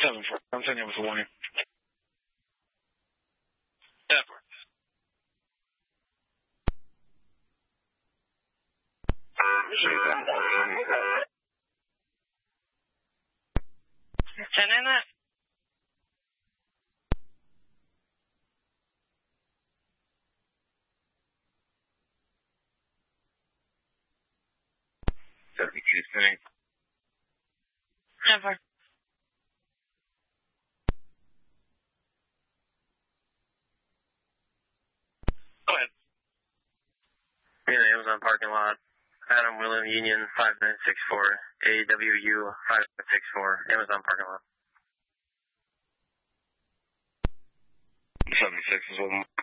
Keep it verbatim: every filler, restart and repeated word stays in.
seven four. I'm sending you with a warning. seven four. Send in that. seventy-two, sending. Never. Go ahead. Yeah, Amazon parking lot. Adam William Union five nine six four. A W U five nine six four. Amazon parking lot. seventy-six is what